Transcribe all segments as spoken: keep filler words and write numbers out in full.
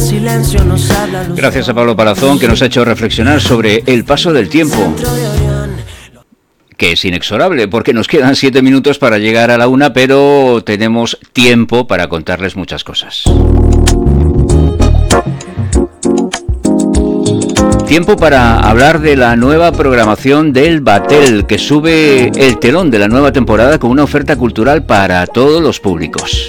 silencio nos habla. Gracias a Pablo Palazón, que nos ha hecho reflexionar sobre el paso del tiempo, que es inexorable, porque nos quedan siete minutos para llegar a la una, pero tenemos tiempo para contarles muchas cosas. Tiempo para hablar de la nueva programación del Batel, que sube el telón de la nueva temporada con una oferta cultural para todos los públicos.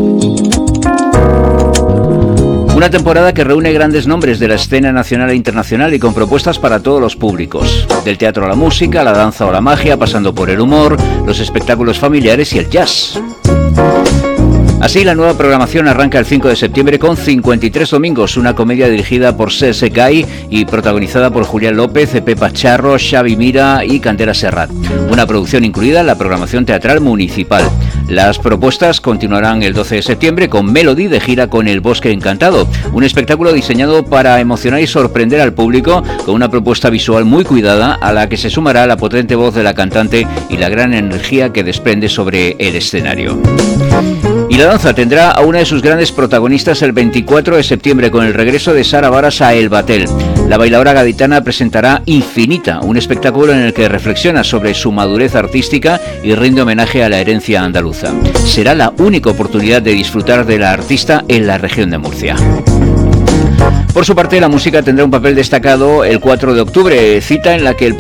Una temporada que reúne grandes nombres de la escena nacional e internacional y con propuestas para todos los públicos. Del teatro a la música, la danza o la magia, pasando por el humor, los espectáculos familiares y el jazz. Así, la nueva programación arranca el cinco de septiembre con cincuenta y tres domingos, una comedia dirigida por C S K I y protagonizada por Julián López, Pepa Charro, Xavi Mira y Cantera Serrat. Una producción incluida en la programación teatral municipal. Las propuestas continuarán el doce de septiembre con Melody de gira con El Bosque Encantado, un espectáculo diseñado para emocionar y sorprender al público con una propuesta visual muy cuidada a la que se sumará la potente voz de la cantante y la gran energía que desprende sobre el escenario. Y la danza tendrá a una de sus grandes protagonistas el veinticuatro de septiembre con el regreso de Sara Varas a El Batel. La bailadora gaditana presentará Infinita, un espectáculo en el que reflexiona sobre su madurez artística y rinde homenaje a la herencia andaluza. Será la única oportunidad de disfrutar de la artista en la región de Murcia. Por su parte, la música tendrá un papel destacado el cuatro de octubre, cita en la que el